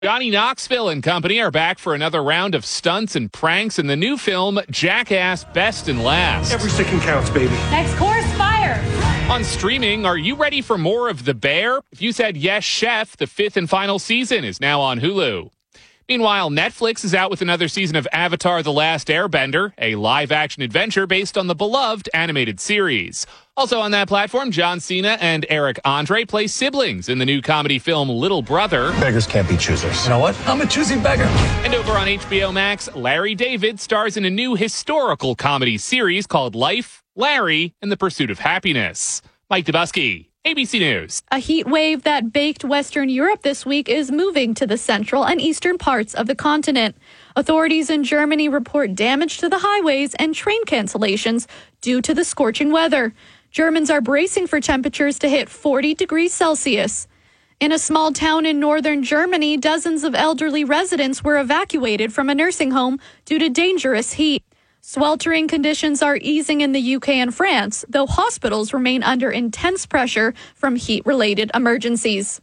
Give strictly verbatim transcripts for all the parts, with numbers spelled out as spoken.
Johnny Knoxville and company are back for another round of stunts and pranks in the new film Jackass Best and Last. Every second counts, baby. Next course, fire. On streaming, are you ready for more of The Bear? If you said yes, chef, the fifth and final season is now on Hulu. Meanwhile, Netflix is out with another season of Avatar: The Last Airbender, a live-action adventure based on the beloved animated series. Also on that platform, John Cena and Eric Andre play siblings in the new comedy film Little Brother. Beggars can't be choosers. You know what? I'm a choosy beggar. And over on H B O Max, Larry David stars in a new historical comedy series called Life, Larry, and the Pursuit of Happiness. Mike Dubusky, A B C News. A heat wave that baked Western Europe this week is moving to the central and eastern parts of the continent. Authorities in Germany report damage to the highways and train cancellations due to the scorching weather. Germans are bracing for temperatures to hit forty degrees Celsius. In a small town in northern Germany, dozens of elderly residents were evacuated from a nursing home due to dangerous heat. Sweltering conditions are easing in the U K and France, though hospitals remain under intense pressure from heat-related emergencies.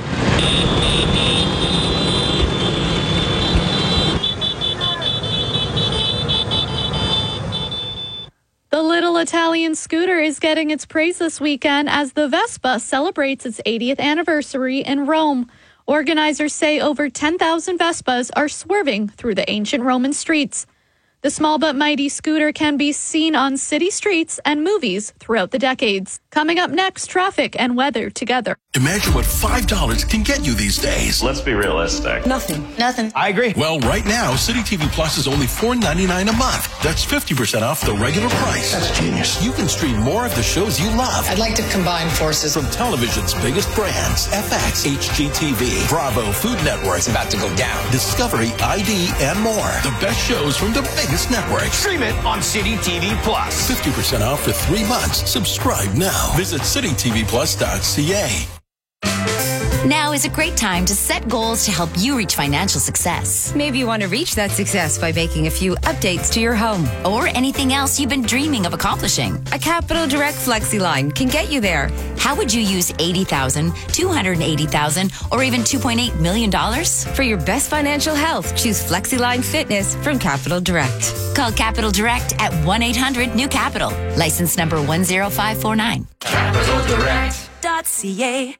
The little Italian scooter is getting its praise this weekend as the Vespa celebrates its eightieth anniversary in Rome. Organizers say over ten thousand Vespas are swerving through the ancient Roman streets. The small but mighty scooter can be seen on city streets and movies throughout the decades. Coming up next, traffic and weather together. Imagine what five dollars can get you these days. Let's be realistic. Nothing. Nothing. I agree. Well, right now, City T V Plus is only four ninety-nine a month. That's fifty percent off the regular price. That's genius. You can stream more of the shows you love. I'd like to combine forces. From television's biggest brands, F X, H G T V, Bravo, Food Network, It's about to go down. Discovery, I D, and more. The best shows from the biggest networks. Stream it on City T V Plus. fifty percent off for three months. Subscribe now. Visit city t v plus dot c a. Now is a great time to set goals to help you reach financial success. Maybe you want to reach that success by making a few updates to your home. Or anything else you've been dreaming of accomplishing. A Capital Direct FlexiLine can get you there. How would you use eighty thousand dollars, two hundred eighty thousand dollars, or even two point eight million dollars? For your best financial health, choose FlexiLine Fitness from Capital Direct. Call Capital Direct at one eight hundred new capital. License number one zero five four nine. Capital Direct dot c a.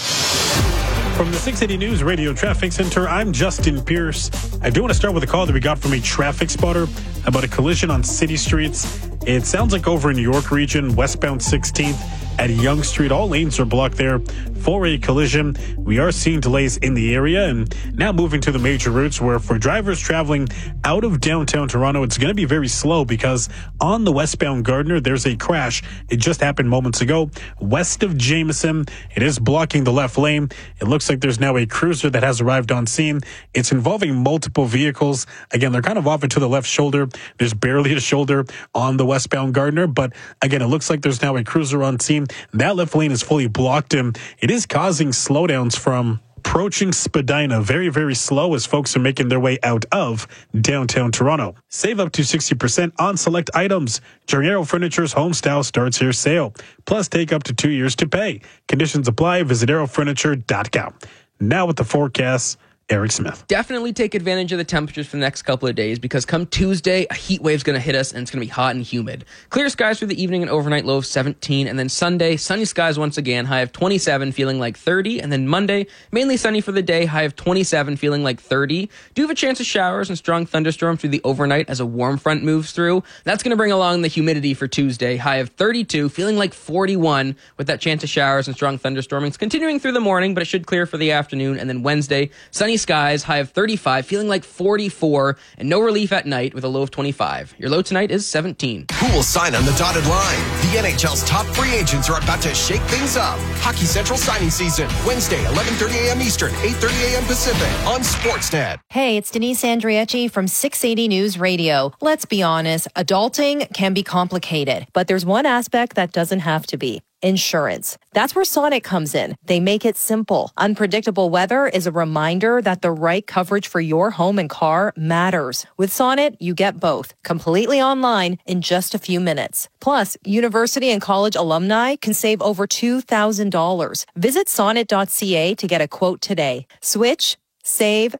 From the six eighty News Radio Traffic Center, I'm Justin Pierce. I do want to start with a call that we got from a traffic spotter about a collision on city streets. It sounds like over in New York region, westbound sixteenth at Yonge Street. All lanes are blocked there for a collision. We are seeing delays in the area, and now moving to the major routes where for drivers traveling out of downtown Toronto, it's going to be very slow because on the westbound Gardiner, there's a crash. It just happened moments ago. West of Jameson, it is blocking the left lane. It looks like there's now a cruiser that has arrived on scene. It's involving multiple vehicles. Again, they're kind of off into the left shoulder. There's barely a shoulder on the westbound Gardiner, but again, it looks like there's now a cruiser on scene. That left lane is fully blocked, and it is causing slowdowns from approaching Spadina. Very, very slow as folks are making their way out of downtown Toronto. Save up to sixty percent on select items during Aero Furniture's Homestyle Starts Here sale. Plus, take up to two years to pay. Conditions apply. Visit aero furniture dot com. Now with the forecast, Eric Smith. Definitely take advantage of the temperatures for the next couple of days because come Tuesday, a heat wave's going to hit us and it's going to be hot and humid. Clear skies through the evening and overnight, low of seventeen. And then Sunday, sunny skies once again, high of twenty-seven, feeling like thirty. And then Monday, mainly sunny for the day, high of twenty-seven, feeling like thirty. Do have a chance of showers and strong thunderstorms through the overnight as a warm front moves through. That's going to bring along the humidity for Tuesday, high of thirty-two, feeling like forty-one, with that chance of showers and strong thunderstormings continuing through the morning, but it should clear for the afternoon. And then Wednesday, sunny skies, high of thirty-five, feeling like forty-four, and no relief at night with a low of twenty-five. Your low tonight is seventeen. Who will sign on the dotted line? The N H L's top free agents are about to shake things up. Hockey Central signing season, Wednesday, eleven thirty a.m. Eastern, eight thirty a.m. Pacific on Sportsnet. Hey, it's Denise Andriecci from six eighty News Radio. Let's be honest, adulting can be complicated, but there's one aspect that doesn't have to be. Insurance. That's where Sonnet comes in. They make it simple. Unpredictable weather is a reminder that the right coverage for your home and car matters. With Sonnet, you get both, completely online in just a few minutes. Plus, university and college alumni can save over two thousand dollars. Visit sonnet dot c a to get a quote today. Switch Save